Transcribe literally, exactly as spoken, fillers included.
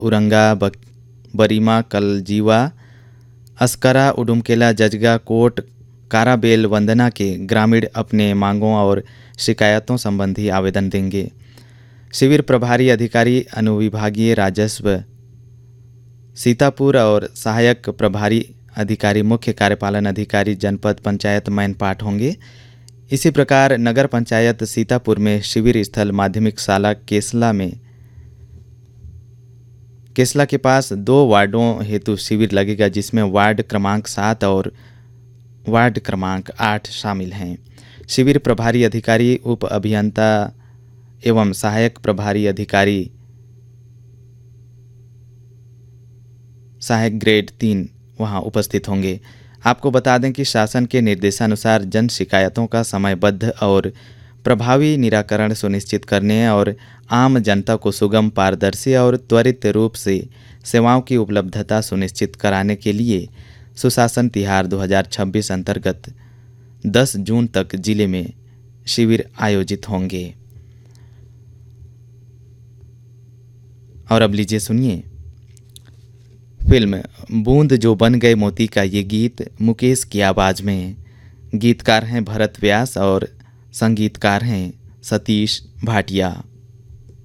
उरंगा, बक, बरीमा, कलजीवा, अस्करा, उडुमकेला, Jajga, coat, Karabel, वंदना के ग्रामीण अपने मांगों और शिकायतों संबंधी आवेदन देंगे। शिविर प्रभारी अधिकारी अनुविभागीय राजस्व सीतापुर और सहायक प्रभारी अधिकारी मुख्य कार्यपालन अधिकारी जनपद पंचायत मैनपाट होंगे। इसी प्रकार नगर पंचायत सीतापुर में शिविर स्थल माध्यमिक शाला केसला में केसला के पास दो वार्डों हेतु शिविर लगेगा, जिसमें वार्ड क्रमांक सात और वार्ड क्रमांक आठ शामिल हैं। शिविर प्रभारी अधिकारी, उप अभियंता एवं सहायक प्रभारी अधिकारी सहायक ग्रेड तीन वहां उपस्थित होंगे। आपको बता दें कि शासन के निर्देशानुसार जन शिकायतों का समयबद्ध और प्रभावी निराकरण सुनिश्चित करने और आम जनता को सुगम, पारदर्शी और त्वरित रूप से सेवाओं की उपलब्धता सुनिश्चित कराने के लिए सुशासन तिहार दो हज़ार छब्बीस अंतर्गत दस जून तक जिले में शिविर आयोजित होंगे। और अब लीजिए सुनिए फिल्म बूंद जो बन गए मोती का ये गीत मुकेश की आवाज़ में। गीतकार हैं भरत व्यास और संगीतकार हैं सतीश भाटिया।